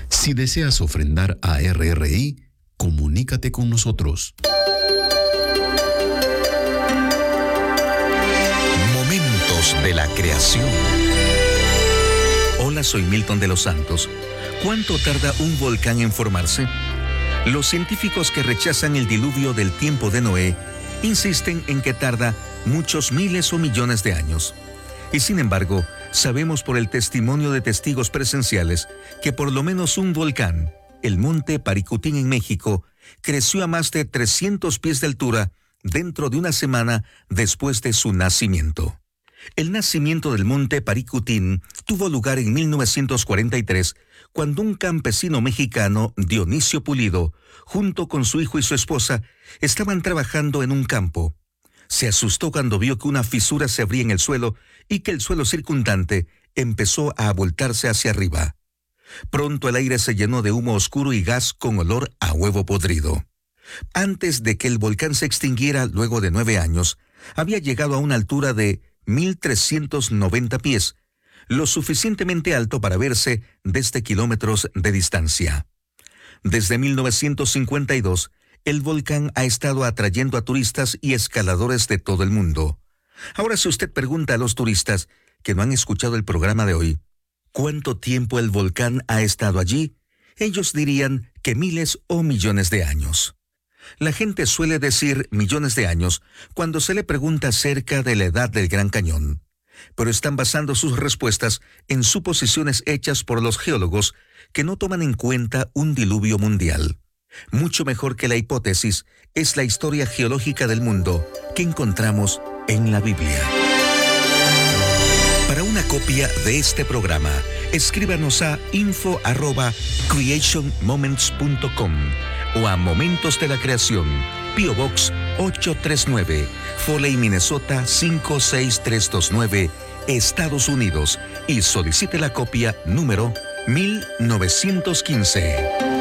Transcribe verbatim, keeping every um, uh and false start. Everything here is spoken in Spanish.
Si deseas ofrendar a R R I, comunícate con nosotros. Momentos de la creación. Hola, soy Milton de los Santos. ¿Cuánto tarda un volcán en formarse? Los científicos que rechazan el diluvio del tiempo de Noé insisten en que tarda muchos miles o millones de años. Y sin embargo, sabemos por el testimonio de testigos presenciales que por lo menos un volcán, el monte Paricutín en México, creció a más de trescientos pies de altura dentro de una semana después de su nacimiento. El nacimiento del monte Paricutín tuvo lugar en mil novecientos cuarenta y tres, cuando un campesino mexicano, Dionisio Pulido, junto con su hijo y su esposa, estaban trabajando en un campo. Se asustó cuando vio que una fisura se abría en el suelo y que el suelo circundante empezó a voltarse hacia arriba. Pronto el aire se llenó de humo oscuro y gas con olor a huevo podrido. Antes de que el volcán se extinguiera luego de nueve años, había llegado a una altura de mil trescientos noventa pies, lo suficientemente alto para verse desde kilómetros de distancia. Desde mil novecientos cincuenta y dos, el volcán ha estado atrayendo a turistas y escaladores de todo el mundo. Ahora, si usted pregunta a los turistas que no han escuchado el programa de hoy, ¿cuánto tiempo el volcán ha estado allí?, ellos dirían que miles o millones de años. La gente suele decir millones de años cuando se le pregunta acerca de la edad del Gran Cañón, pero están basando sus respuestas en suposiciones hechas por los geólogos que no toman en cuenta un diluvio mundial. Mucho mejor que la hipótesis es la historia geológica del mundo que encontramos en la Biblia. Para una copia de este programa, escríbanos a info arroba creation moments punto com o a Momentos de la Creación, P O Box ochocientos treinta y nueve, Foley, Minnesota cinco seis tres dos nueve, Estados Unidos, y solicite la copia número mil novecientos quince.